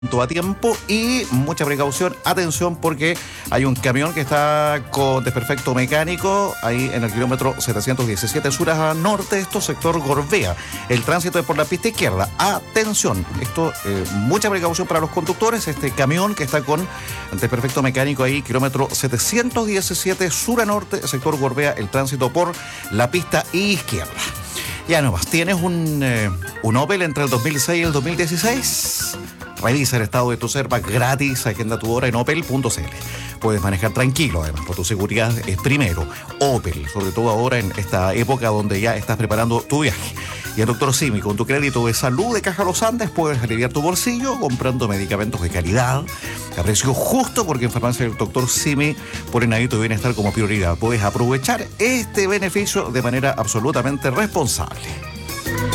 a tiempo y mucha precaución, atención porque hay un camión que está con desperfecto mecánico ahí en el kilómetro 717 sur a norte, esto sector Gorbea. El tránsito es por la pista izquierda. Atención, esto mucha precaución para los conductores. Este camión que está con desperfecto mecánico ahí, kilómetro 717 sur a norte, sector Gorbea, el tránsito por la pista izquierda. Ya nomás, ¿tienes un Opel entre el 2006 y el 2016? Revisa el estado de tu Serva gratis, agenda tu hora en opel.cl. Puedes manejar tranquilo, además, por tu seguridad es primero. Opel, sobre todo ahora en esta época donde ya estás preparando tu viaje. Y el Dr. Simi, con tu crédito de salud de Caja Los Andes, puedes aliviar tu bolsillo comprando medicamentos de calidad, a precio justo, porque en Farmacia del Dr. Simi ponen ahí tu bienestar como prioridad. Puedes aprovechar este beneficio de manera absolutamente responsable.